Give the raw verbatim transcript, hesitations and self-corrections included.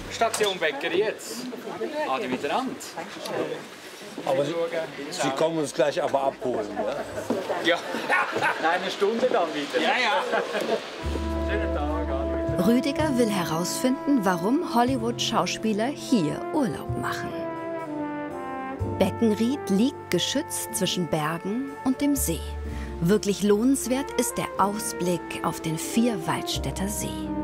Station Bäcker jetzt. Adi miteinander. Aber Sie, Sie kommen uns gleich aber abholen, ja? Ja. Eine Stunde dann wieder. Ja, ja. Schönen Tag, Adi. Rüdiger will herausfinden, warum Hollywood-Schauspieler hier Urlaub machen. Beckenried liegt geschützt zwischen Bergen und dem See. Wirklich lohnenswert ist der Ausblick auf den Vierwaldstätter See.